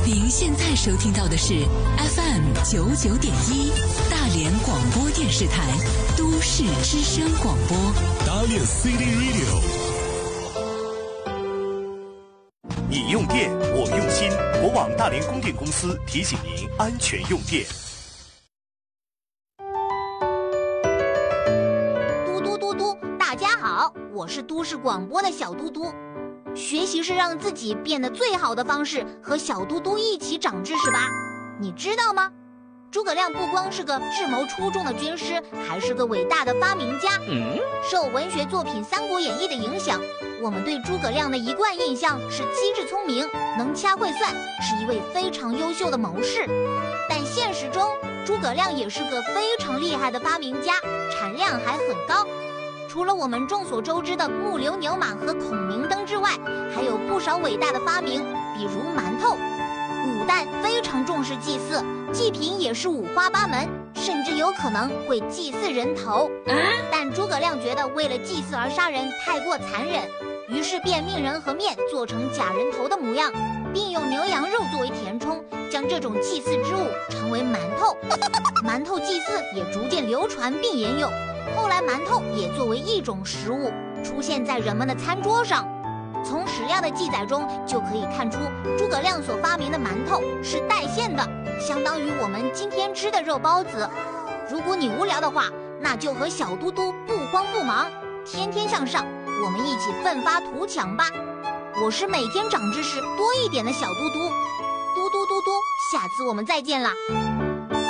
您现在收听到的是 FM99.1大连广播电视台都市之声广播。 大连 City Radio。你用电，我用心。国网大连供电公司提醒您安全用电。 嘟嘟嘟嘟，大家好，我是都市广播的小嘟嘟。学习是让自己变得最好的方式，和小嘟嘟一起长知识吧。你知道吗？诸葛亮不光是个智谋出众的军师，还是个伟大的发明家。受文学作品《三国演义》的影响，我们对诸葛亮的一贯印象是机智聪明，能掐会算，是一位非常优秀的谋士。但现实中，诸葛亮也是个非常厉害的发明家，产量还很高。除了我们众所周知的木牛牛马和孔明灯之外，还有不少伟大的发明，比如馒头。古代非常重视祭祀，祭品也是五花八门，甚至有可能会祭祀人头。但诸葛亮觉得为了祭祀而杀人太过残忍，于是便命人和面做成假人头的模样，并用牛羊肉作为填充，将这种祭祀之物称为馒头。馒头祭祀也逐渐流传并沿用，后来馒头也作为一种食物出现在人们的餐桌上。从史料的记载中就可以看出，诸葛亮所发明的馒头是带馅的，相当于我们今天吃的肉包子。如果你无聊的话，那就和小嘟嘟不慌不忙，天天向上，我们一起奋发图强吧。我是每天长知识多一点的小嘟嘟，嘟嘟嘟嘟，下次我们再见啦。